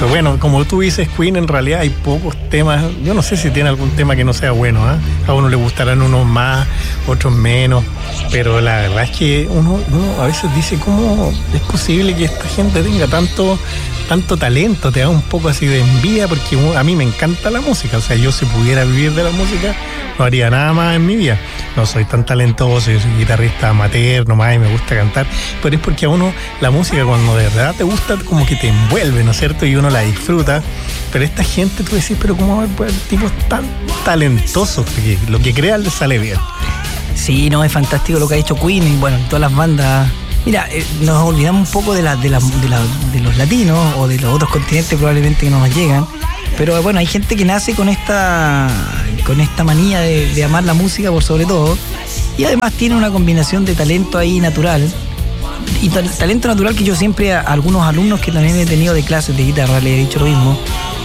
eso. Bueno, como tú dices, Queen, en realidad hay pocos temas. Yo no sé si tiene algún tema que no sea bueno, ¿eh? A uno le gustarán unos más, otros menos, pero la verdad es que uno a veces dice, ¿cómo es posible que esta gente tenga tanto talento? Te da un poco así de envidia, porque a mí me encanta la música. O sea, yo si pudiera vivir de la música no haría nada más en mi vida. No soy tan talentoso, yo soy guitarrista amateur nomás y me gusta cantar, pero es porque a uno la música, cuando de verdad te gusta, como que te envuelve, ¿no es cierto? Y uno la disfruta. Pero esta gente, tú decís, pero ¿cómo el tipo es tan talentoso? Porque lo que crea le sale bien. Sí, no, es fantástico lo que ha hecho Queen y bueno, todas las bandas. Mira, nos olvidamos un poco de los latinos o de los otros continentes probablemente que no nos llegan, pero bueno, hay gente que nace con esta manía de amar la música por sobre todo, y además tiene una combinación de talento ahí natural, y talento natural que yo siempre a algunos alumnos que también he tenido de clases de guitarra les he dicho lo mismo.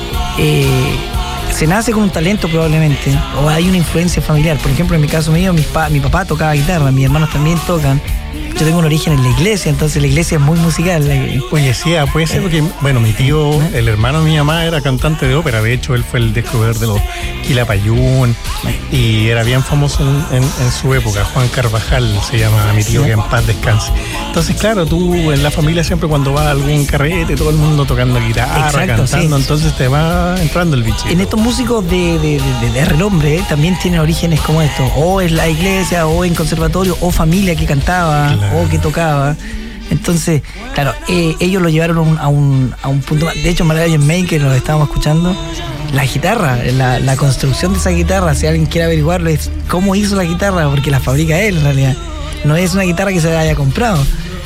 Se nace con un talento probablemente, o hay una influencia familiar. Por ejemplo, en mi caso mío, mi papá tocaba guitarra, mis hermanos también tocan. Yo tengo un origen en la iglesia, entonces la iglesia es muy musical. Oye, sí, puede ser porque, bueno, mi tío, el hermano de mi mamá, era cantante de ópera. De hecho, él fue el descubridor de los Quilapayún y era bien famoso en su época. Juan Carvajal se llama mi tío, que en paz descanse. Entonces, claro, tú en la familia siempre cuando vas a algún carrete, todo el mundo tocando guitarra, exacto, cantando, sí. Entonces te va entrando el bichito. En estos músicos de renombre también tienen orígenes como estos, o en la iglesia, o en conservatorio, o familia que cantaba, claro, o que tocaba. Entonces, claro, ellos lo llevaron a un punto más. De hecho, Mariah May, que nos estábamos escuchando, la guitarra, la construcción de esa guitarra, si alguien quiere averiguarlo, es cómo hizo la guitarra, porque la fabrica él en realidad. No es una guitarra que se haya comprado.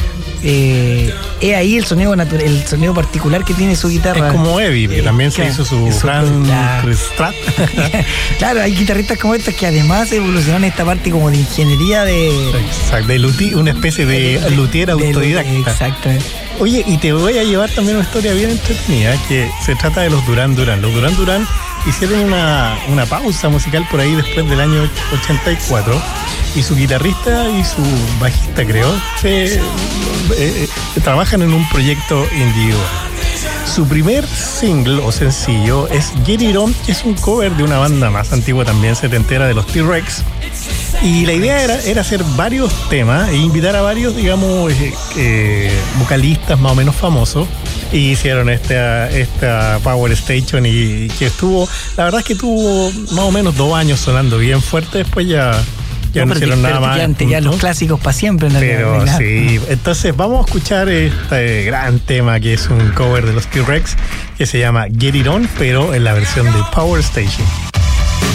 Es ahí el sonido natural, el sonido particular que tiene su guitarra. Es como Eddie, que también se hizo su gran Strat. Claro, hay guitarristas como estas que además evolucionaron esta parte como de ingeniería Exacto, de una especie de luthier autodidacta. Exactamente. Oye, y te voy a llevar también una historia bien entretenida, que se trata de los Duran Duran. Los Duran Duran hicieron una pausa musical por ahí después del año 84, y su guitarrista y su bajista, creo, trabajan en un proyecto individual. Su primer single o sencillo es Get It On, que es un cover de una banda más antigua también, setentera, de los T-Rex. Y la idea era hacer varios temas e invitar a varios, digamos, vocalistas más o menos famosos. Y hicieron esta Power Station, y que la verdad es que tuvo más o menos 2 años sonando bien fuerte. Después ya no hicieron nada más. Ya los clásicos para siempre. Pero sí, entonces vamos a escuchar este gran tema que es un cover de los T-Rex, que se llama Get It On, pero en la versión de Power Station.